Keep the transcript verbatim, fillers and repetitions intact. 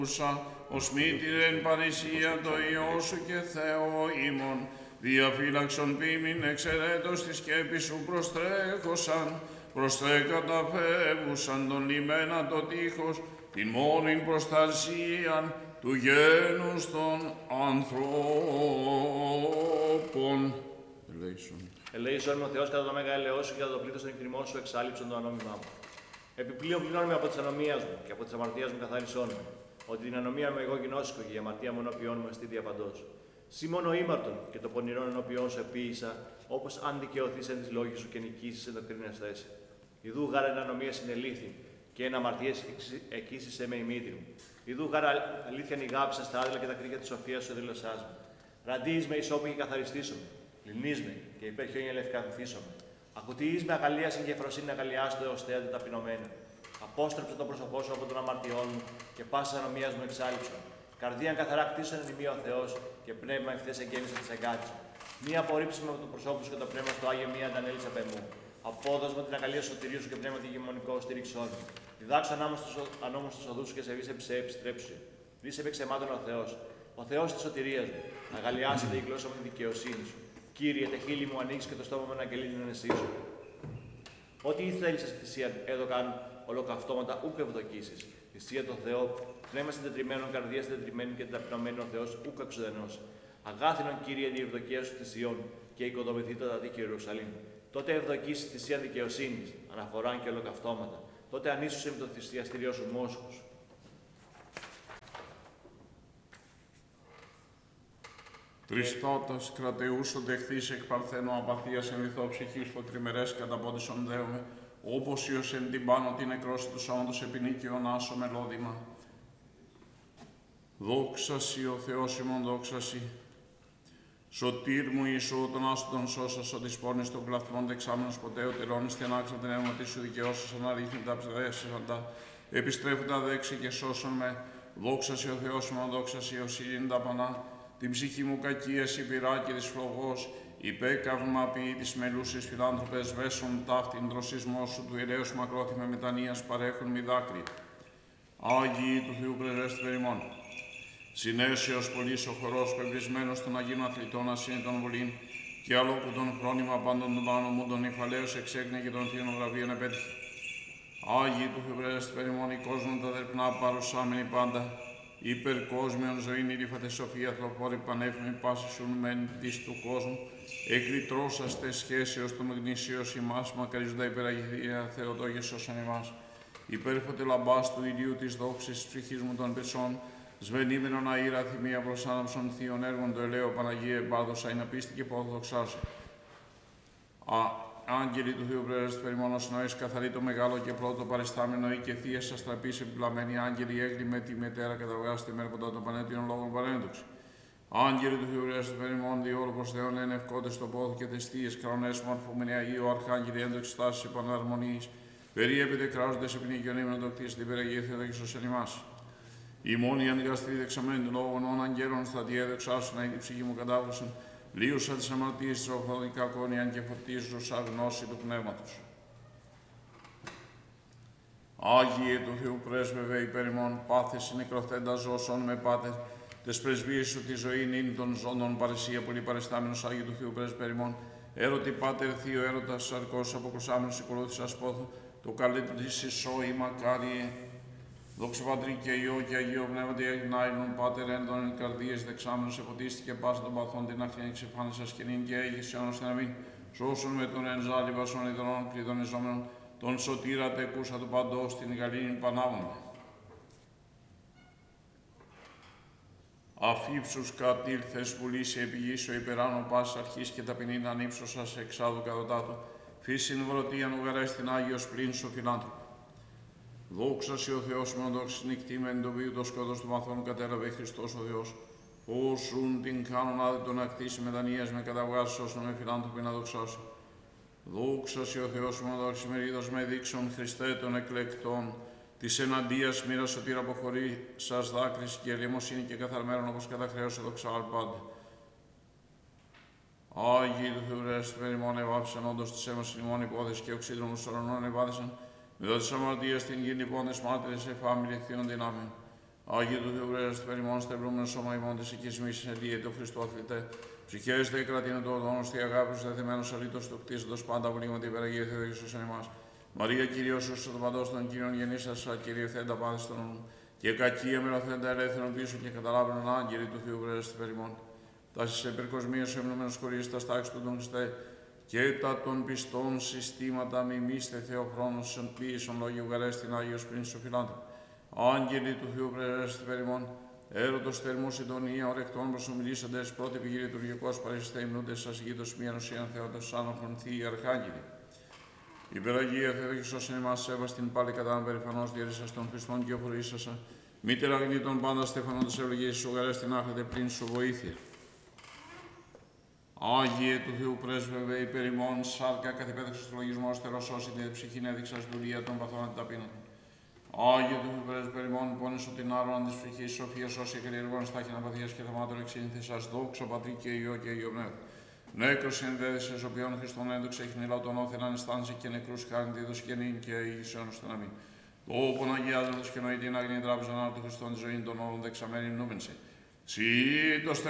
ως μήτηρεν παρησία το Υιό σου και Θεό ημών, διαφύλαξον ποίμην εξαιρέτως τη σκέπη σου προστρέχωσαν, προστρέκατα φεύγουσαν τον λιμένα το τείχος, την μόνην προστασίαν του γένους των ανθρώπων. Ελέησον. Ελέησον με ο Θεός κατά το μέγα ελαιό σου και κατά το πλήθος των εκκριμών σου εξάλληψον το ανώμημά μου. Επιπλέον πληρώνουμε από τη ανομία μου και από τη αμαρτία μου καθάρισόν με, ότι την ανομία μου εγώ γινώσκω και η αμαρτία μου ενώπιόν μου εστί διαπαντός. Σύ μόνο ήμαρτον και το πονηρόν ενώπιόν σου επίησα, όπως αν δικαιωθείς εν της λόγης σου και νικήσεις εν το κρίνες θέση. Ιδού γάρα εν ανομία συνελήθη και εν αμαρτίες εκείσισε με ημίτρη μου. Ιδού γάρα αλήθεια νηγάψα στα άδειλα και τα κρίκια της σοφίας σου δήλωσάς μου. Ραντίεις με ισόπη και καθαριστήσομαι. Λυνείς με και υπέρ χιόνια λευκαθίσομαι. Ακουτιείς με αγαλίαση και φροσύνη αγαλιάστο έως θέατε ταπεινωμένα. Απόστρεψε το πρόσωπό σου από τον αμαρτιών μου και πάσα ανομίας μου εξάλληψον. Καρδίαν καθαρά κτίσον εν ημί ο Θεός και πνεύμα ευθές εγκαίνησε της εγκάτης. Μία απορρίψη με το προσώπου σου και το πνεύμα στο Άγιο μία αντανέλησα πεμού. Απόδοσμα την αγαλία σωτηρίου σου και πνεύμα τη γεμονικό στήριξόν μου. Διδάξω ανώμους τους οδούς σου και σε βίσε ψε επιστρέψου. Δίσε επεξεμάτων ο Θεός. Ο Θεός της σωτηρίας μου. Αγαλιάσετε η γλώσσα μου τη δικαιοσύνη σου. Κύριε, τε χείλη μου ανοίξει και το στόμα μου να αγγελίνει να νεσίσω. Ό,τι ήθελε στη θυσία έδωκαν ολοκαυτώματα ούκ ευδοκίσεις. Θυσία το Θεό, πνεύμα συντετριμένων, καρδία συντετριμένη και ταπεινωμένη ο Θεός ούκ εξουδενός. Αγάθινον, Κύριε, η ευδοκία σου θυσιών και οικοδομηθεί το δίκαιο Ιερουσαλήμ. Τότε ευδοκίσει θυσία δικαιοσύνη, αναφοράν και ολοκαυτώματα. Τότε ανίσουσε με το θυσιαστήριό σου μόσχους. Τριστότας κρατεούσον δεχθείς εκ παρθένου απαθίας εν λιθό ψυχής φωτριμερές καταπόντισον δέομαι, όπως ιος εν την πάνω την νεκρώση του σώματος επινίκαιον άσο μελώδημα. Δόξασι ο Θεός ημών δόξασι. Σωτήρ μου Ιησού τον άσο τον σώσας, ότι σπώνεις των κλαθμών δεξάμενος ποτέ, ο τελώνεις την άξα την αίματι σου δικαιώσας, αναρρίχνει τα ψευδέσσαντα, επιστρέφοντα δέξη και σώσον με. Δόξασι ο Θεός ημών δόξασι, ο σύλλην τα πανά. Την ψυχή μου κακίας υπηράκηρης φλογός, υπέκαυμα ποιή της μελούσης φιλάνθρωπες βέσον ταύτην δροσισμό σου του ιερέως μακρόθυμε μετανοίας παρέχουν μη δάκρυ. Άγιοι του Θεού πρεσβέστη περιμών. Συνέσεως πολλής ο χορός πεμπρισμένος των Αγίων Αθλητών ασύνητων βουλήν και αλόκου τον χρόνημα πάντων των πάνω μου τον υφαλαίος εξέγνε και των θείων βραβείων επέτυχε. Άγιοι του Θεού πρεσβέστη περιμών, οι κόσμων τα δερπνά παρουσάμενοι πάντα. Υπερκόσμιον ζωήν ήλυφατε σοφία, θλοφόρη πανέφημη πάση σουν μεν της του κόσμου, εκλητρώσαστε σχέσεως του γνησίως ημάς, μακαρίζοντα υπεραγηθία Θεοτόγες όσον ημάς. Υπέρφωτε λαμπάς του ηλίου της δόξης της ψυχής μου των πεσών, σβενήμενον αήρα θυμία προσάναψον θείων έργων το ελαίο Παναγία εμπάδωσα, είναι πίστη και πόδο δοξάσαι. Άγγελοι του Θεού πρέσβευτες περιμόνος νοής, καθαρή το μεγάλο και πρώτο παριστάμενο ή και θείας αστραπής επιπλαμμένοι άγγελοι έγκλη με τη μετέρα καταβγάστη μέρα κοντά των πανέτειων λόγων παρέντοξη. Άγγελοι του Θεού πρέσβευτες περιμόνων διόλου προς Θεόν εν ευκόντες το πόδι και τις θείες κρονές μορφούμενοι Αγίου Αρχάγγελοι έντοξη στάσης επαναρμονής. Περιέπεται κράζοντες επινίκιον ήμουν το κτής την περαγία Θεοτόγης ως εν ημάς. Η μόνη ανηγαστή δεξαμένη των λόγων ών αγγέλων στα διέδεξά σου να η ψυχή μου κατάβρωσαν. Λύουσα τις αμαρτίες της ορθοδικά κόνιαν και φωτίζουσα γνώση του Πνεύματος. Άγιε του Θεού πρέσβευε υπέρ ημών, πάθες νεκροθέντα ζώσον με πάτερ, τες πρεσβείες σου τη ζωή είναι των ζώντων παρεσία πολύ παρεστάμενος Άγιε του Θεού πρέσβευε υπέρ ημών, έρωτη πάτερ θείο έρωτας σαρκός αποκρουσάμενος οικολούθησας πόθου, το καλέτου της ισόη μακάριε. Δόξα Πατρί και Υιό και Αγίο Πνεύματι εγνάιλον Πάτερ έντον καρδίες δεξάμενος εποτίστηκε πάσα των παθών την αχθήν εξεφάνισα σκηνήν και έγισε όνος την αμήν. Σώσον με τον ενζάλη βασών ιδρών κλειδονιζόμενων, τον σωτήρα τεκούσα του παντός την γαλήνην πανάβοντα. Αφήψους κατήλθες πουλήσει επιγήσω υπεράνω πάσης αρχής και ταπεινήν ανύψωσας εξάδου κατωτάτου, φύσιν βρωτίαν ουγαρές την Άγιος πλήν σου φιλάνθρωπο. Δόξα σε ο Θεός με οντόξης νυχτήμεν το βίου το σκότος του μαθών κατέλαβε Χριστός ο Θεός. Όσουν την κάνουν άδετο να κτίσει με δανείας με καταβγάσεις όσων με φιλάνθρωποι να δοξάσει. Δόξα σε ο Θεός με οντόξης μερίδος με δείξον Χριστέ των εκλεκτών. Της εναντίας μοίρα σωτήρα αποχωρεί σας δάκρυση και ελεημοσύνη και καθαρμένων όπως κατά χρέος δοξάλ πάντα. Άγιοι του Θεού πρέσβευτες περιμών εβάφησαν όντως της έμωσης ημών υπόδες και οξύδρομους ουρανών εβάδισαν. Μετά της αμαρτίας την γη λοιπόν des μάρτυρες εφάμιλη θείων δυνάμεων. Άγιε του Θεού Πρέσβη περιμών, στευλούμενο σώμα ημών της οικισμής ελίε του Χριστού αθλητέ. Ψυχές δε κρατήνε το οδόνος, τη αγάπη σου δεθειμένος αλήτως του κτίζοντος πάντα πνίγματι υπεραγία Θεοδίκησος εν ημάς. Μαρία Κυρίως σου το παντός των Κύριων γεννήσασα, Κύριε Θέντα πάθης των ονών. Και κακία μεροθέντα ελεύθερον πίσω και καταλάβαινον άγγελοι του Θεού Πρέσβη περιμών. Τάσεις επερκοσμίως εμνούμενος χωρίς τα στάξεις του τον Χριστέ. Και τα των πιστών συστήματα μιμήστε Θεοχρόνος εν ποιήσον λόγιου γαρέστην Άγιος Πρίνης Σοφιλάντε. Άγγελοι του Θεού Πρέσβη περιμών. Έρωτος θερμού συντονία, ορεκτών προσομιλήσαντες, πρώτη πηγή λειτουργικός παρέσιστε υμνούντες σας γήτος μία νοσίαν Θεότος άνοχον θείοι αρχάγγελοι. Υπεραγία Θεοδίκησος εν ημάς σέβαστην πάλι κατά περηφανώς διέρησας των Χριστών και οφορήσασα. Μήτερα γνήτων πάντα στεφανόντας ευλογίες σου γαρέστην άχατε πλήν σου βοήθεια. Άγιε του Θεού Πρέσβευε υπέρ ημών, σάρκα καθυπέταξος του λογισμός, θερός την ψυχήν έδειξας δουλεία των παθών αντιταπείνων. Άγιε του Θεού Πρέσβευε υπέρ ημών, πόνες σου την άρρωνα της ψυχής, σοφίας όσοι εκαλλιεργών στάχιν απαθίας και θεμάτων εξήνθησας, δόξα Πατρί και Υιό και Υιό Πνεύμα. Νέκρος συνδέδεσες, οποίον Χριστόν έντοξε έχει νηλά τον όθεν ανιστάνση και νεκρούς χάριν τη δος και νυν και ηγησιόν ώστε να μην. Το όπον αγιάζοντος και νοεί την άγνη τράπεζα του Χριστόν τη ζωή των όλων δεξαμένη νούμενση. Σύ